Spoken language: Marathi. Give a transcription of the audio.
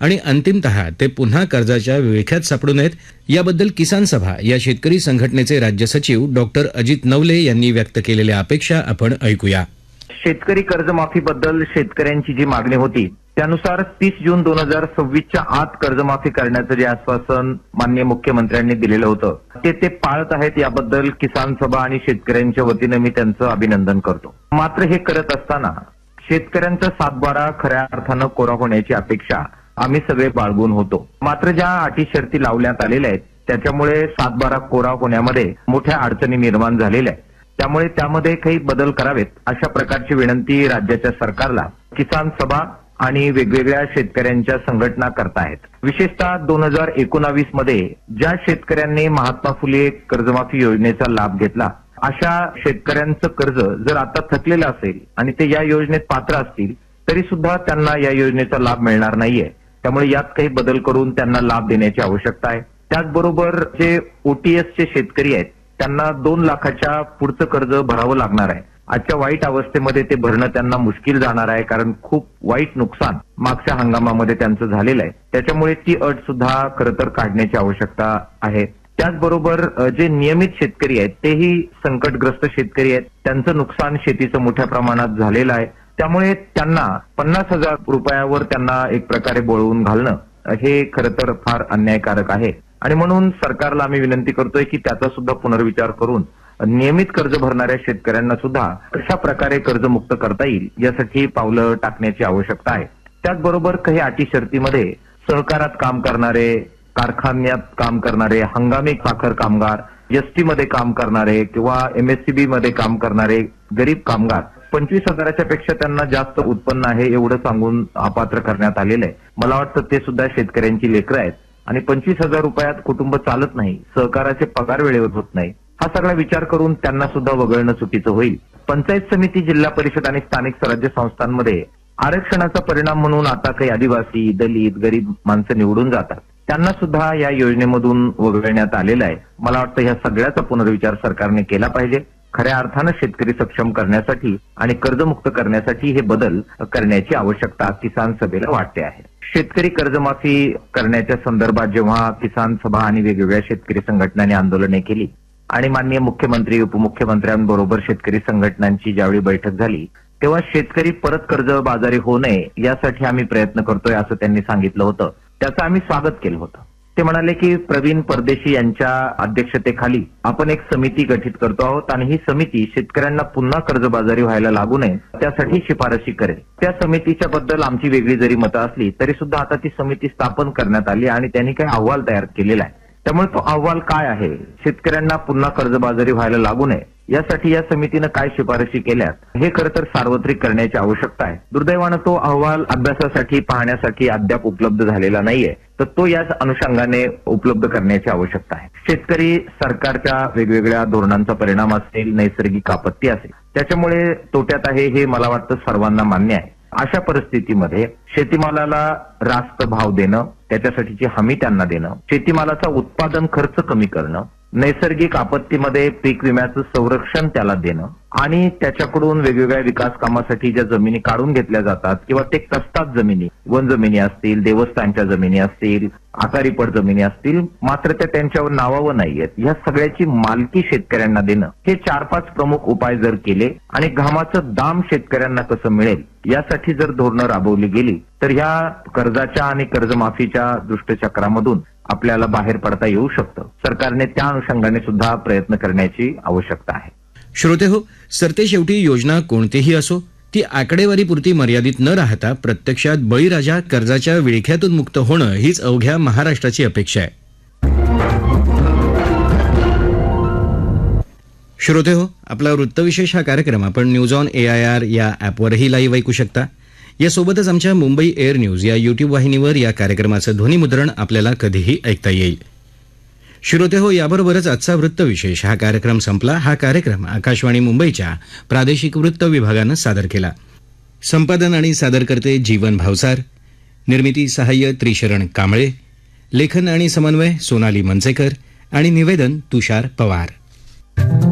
आणि अंतिमतः ते पुन्हा कर्जाच्या विळख्यात सापडू नयेत याबद्दल किसान सभा या शेतकरी संघटनेचे राज्य सचिव डॉक्टर अजित नवले यांनी व्यक्त केलेल्या अपेक्षा आपण ऐकूया. शेतकरी कर्जमाफीबद्दल शेतकऱ्यांची जी मागणी होती त्यानुसार 30 जून 2026च्या आत कर्जमाफी करण्याचं जे आश्वासन माननीय मुख्यमंत्र्यांनी दिलेलं होतं ते पाळत आहेत याबद्दल किसान सभा आणि शेतकऱ्यांच्या वतीनं मी त्यांचं अभिनंदन करतो. मात्र हे करत असताना शेतकऱ्यांचा सातबारा खऱ्या अर्थानं कोरा होण्याची अपेक्षा आम्ही सगळे बाळगून होतो. मात्र ज्या अटी शर्ती लावण्यात आलेल्या आहेत त्याच्यामुळे सातबारा कोरा होण्यामध्ये मोठ्या अडचणी निर्माण झालेल्या आहेत. त्यामुळे त्यामध्ये काही बदल करावेत अशा प्रकारची विनंती राज्याच्या सरकारला किसान सभा आणि वेगवेगळ्या शेतकऱ्यांच्या संघटना करतायत. विशेषतः 2019 मध्ये ज्या शेतकऱ्यांनी महात्मा फुले कर्जमाफी योजनेचा लाभ घेतला अशा शेतकऱ्यांचं कर्ज जर आता थकलेलं असेल आणि ते या योजनेत पात्र असतील तरी सुद्धा त्यांना या योजनेचा लाभ मिळणार नाहीये. त्यामुळे यात काही बदल करून त्यांना लाभ देण्याची आवश्यकता आहे. त्याचबरोबर जे ओटीएसचे शेतकरी आहेत त्यांना 2 लाखाच्या पुढचं कर्ज भरावं लागणार आहे. आजच्या वाईट अवस्थेमध्ये ते भरणं त्यांना मुश्किल जाणार आहे कारण खूप वाईट नुकसान मागच्या हंगामामध्ये त्यांचं झालेलं आहे. त्याच्यामुळे ती अट सुद्धा खरं तर काढण्याची आवश्यकता आहे. त्याचबरोबर जे नियमित शेतकरी आहेत तेही संकटग्रस्त शेतकरी आहेत. त्यांचं नुकसान शेतीचं मोठ्या प्रमाणात झालेलं आहे. त्यामुळे त्यांना 50,000 रुपयावर त्यांना एक प्रकारे बोळवून घालणं हे खरं तर फार अन्यायकारक आहे आणि म्हणून सरकारला आम्ही विनंती करतोय की त्याचा सुद्धा पुनर्विचार करून नियमित कर्ज भरणाऱ्या शेतकऱ्यांना सुद्धा कशा प्रकारे कर्जमुक्त करता येईल यासाठी पावलं टाकण्याची आवश्यकता आहे. त्याचबरोबर काही अटी शर्तीमध्ये सहकारात काम करणारे, कारखान्यात काम करणारे, हंगामी साखर कामगार, एसटी मध्ये काम करणारे किंवा एमएससीबी मध्ये काम करणारे गरीब कामगार 25,000च्या पेक्षा त्यांना जास्त उत्पन्न आहे एवढं सांगून अपात्र करण्यात आलेलं आहे. मला वाटतं ते सुद्धा शेतकऱ्यांची लेकरं आहेत आणि 25,000 रुपयात कुटुंब चालत नाही, सहकाराचे पगार वेळेवर होत नाही. हा सगळा विचार करून त्यांना सुद्धा वगळणं चुकीचं होईल. पंचायत समिती, जिल्हा परिषद आणि स्थानिक स्वराज्य संस्थांमध्ये आरक्षणाचा परिणाम म्हणून आता काही आदिवासी, दलित, गरीब माणसं निवडून जातात. त्यांना सुद्धा या योजनेमधून वगळण्यात आलेलं आहे. मला वाटतं ह्या सगळ्याचा पुनर्विचार सरकारने केला पाहिजे. खऱ्या अर्थानं शेतकरी सक्षम करण्यासाठी आणि कर्जमुक्त करण्यासाठी हे बदल करण्याची आवश्यकता किसान सभेला वाटते आहे. शेतकरी कर्जमाफी करण्याच्या संदर्भात जेव्हा किसान सभा आणि वेगवेगळ्या शेतकरी संघटनांनी आंदोलने केली आणि माननीय मुख्यमंत्री, उपमुख्यमंत्र्यांबरोबर शेतकरी संघटनांची ज्यावेळी बैठक झाली तेव्हा शेतकरी परत कर्जबाजारी होऊ नये यासाठी आम्ही प्रयत्न करतोय असं त्यांनी सांगितलं होतं. त्याचं आम्ही स्वागत केलं होतं. ते म्हणाले की प्रवीण परदेशी यांच्या अध्यक्षतेखाली आपण एक समिती गठीत करतो आहोत आणि ही समिती शेतकऱ्यांना पुन्हा कर्जबाजारी व्हायला लागू नये त्यासाठी शिफारशी करेल. त्या समितीच्या बद्दल आमची वेगळी जरी मतं असली तरी सुद्धा आता ती समिती स्थापन करण्यात आली आणि त्यांनी काही अहवाल तयार केलेला आहे. त्यामुळे तो अहवाल काय आहे, शेतकऱ्यांना पुन्हा कर्जबाजारी व्हायला लागू नये यासाठी या समितीनं काय शिफारशी केल्यात हे खरं तर सार्वत्रिक करण्याची आवश्यकता आहे. दुर्दैवानं तो अहवाल अभ्यासासाठी, पाहण्यासाठी अद्याप उपलब्ध झालेला नाहीये, तर तो याच अनुषंगाने उपलब्ध करण्याची आवश्यकता आहे. शेतकरी सरकारच्या वेगवेगळ्या धोरणांचा परिणाम असेल, नैसर्गिक आपत्ती असेल, त्याच्यामुळे तोट्यात आहे हे मला वाटतं सर्वांना मान्य आहे. अशा परिस्थितीमध्ये शेतीमालाला रास्त भाव देणं, त्याच्यासाठीची हमी त्यांना देणं, शेतीमालाचा उत्पादन खर्च कमी करणं, नैसर्गिक आपत्तीमध्ये पीक विम्याचं संरक्षण त्याला देणं आणि त्याच्याकडून वेगवेगळ्या विकास कामासाठी ज्या जमिनी काढून घेतल्या जातात किंवा ते कसतात जमिनी, वन जमिनी असतील, देवस्थानच्या जमिनी असतील, आकारीपट जमिनी असतील, मात्र त्या त्यांच्यावर नावावर नाहीयेत, ह्या सगळ्याची मालकी शेतकऱ्यांना देणं, हे 4-5 प्रमुख उपाय जर केले आणि घामाचं दाम शेतकऱ्यांना कसं मिळेल यासाठी जर धोरणं राबवली गेली तर ह्या कर्जाच्या आणि कर्जमाफीच्या दुष्टचक्रामधून आपल्याला बाहेर पडता येऊ शकतं. सरकारने त्या अनुषंगाने सुद्धा प्रयत्न करण्याची आवश्यकता आहे. श्रोतेहो, सरतेशेवटी योजना कोणतीही असो ती आकडेवारीपुरती मर्यादित न राहता प्रत्यक्षात बळीराजा कर्जाच्या विळख्यातून मुक्त होणं हीच अवघ्या महाराष्ट्राची अपेक्षा आहे. श्रोतेहो, आपला वृत्तविशेष हा कार्यक्रम आपण न्यूज ऑन AIR या ॲपवरही लाईव्ह ऐकू शकता. यासोबतच आमच्या मुंबई एअर न्यूज या यूट्यूब वाहिनीवर या कार्यक्रमाचं ध्वनिमुद्रण आपल्याला कधीही ऐकता येईल. श्रोतेहो, याबरोबरच आजचा वृत्तविशेष हा कार्यक्रम संपला. हा कार्यक्रम आकाशवाणी मुंबईच्या प्रादेशिक वृत्त विभागानं सादर केला. संपादन आणि सादरकर्ते जीवन भावसार, निर्मिती सहाय्य त्रिशरण कांबळे, लेखन आणि समन्वय सोनाली मनसेकर आणि निवेदन तुषार पवार.